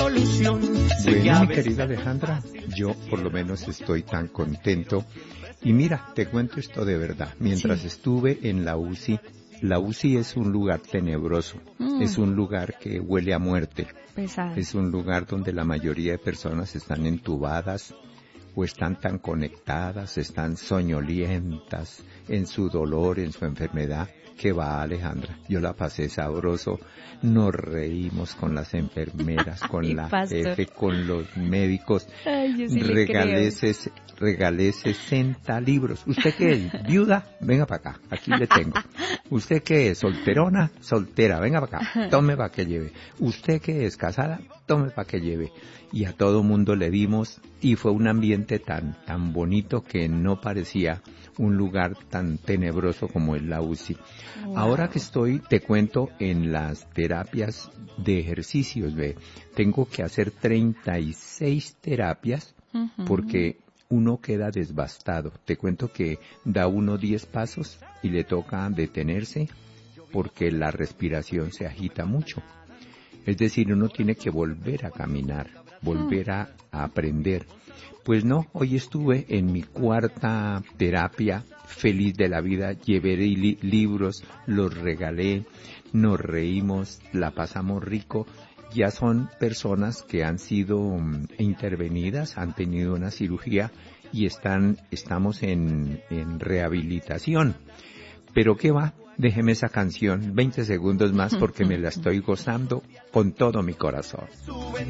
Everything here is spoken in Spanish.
solución. Bueno, mi querida Alejandra, yo por lo menos estoy tan contento. Y mira, te cuento esto de verdad. Mientras estuve en la UCI es un lugar tenebroso, es un lugar que huele a muerte, Pesado. es un lugar donde la mayoría de personas están entubadas o están tan conectadas, están soñolientas en su dolor, en su enfermedad. Que va, Alejandra, yo la pasé sabroso, nos reímos con las enfermeras, con la jefe, con los médicos. Ay, yo sí regalé 60 libros. ¿Usted qué es? ¿Viuda? Venga para acá, aquí le tengo. ¿Usted qué es? ¿Solterona? Soltera, venga para acá, tome para que lleve. ¿Usted qué es? ¿Casada? Tome para que lleve. Y a todo mundo le dimos, y fue un ambiente tan bonito que no parecía un lugar tan tenebroso como es la UCI. Wow. Ahora que estoy, te cuento, en las terapias de ejercicios, ve, tengo que hacer 36 terapias porque uno queda desbastado. Te cuento que da uno 10 pasos y le toca detenerse porque la respiración se agita mucho. Es decir, uno tiene que volver a caminar, volver a aprender. Pues no, hoy estuve en mi cuarta terapia, feliz de la vida, llevé libros, los regalé, nos reímos, la pasamos rico. Ya son personas que han sido intervenidas, han tenido una cirugía y estamos en rehabilitación. Pero ¿qué va? Déjeme esa canción 20 segundos más porque me la estoy gozando con todo mi corazón.